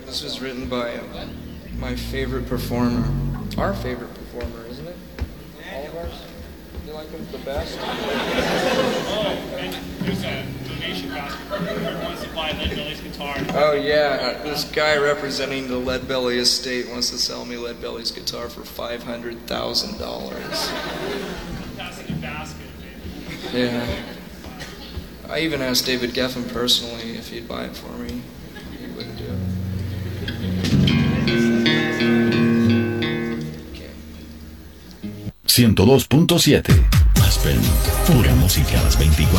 This was written by my favorite performer. Our favorite performer, isn't it? All of ours? You like him the best? Oh, and there's a donation basket for whoever wants to buy Lead Belly's guitar. Oh yeah, this guy representing the Lead Belly estate wants to sell me Lead Belly's guitar for $500,000. Passing a basket, man. Yeah. I even asked David Geffen personally if he'd buy it for me. He wouldn't do it. Okay. 102.7 Aspen, pura música a las 24.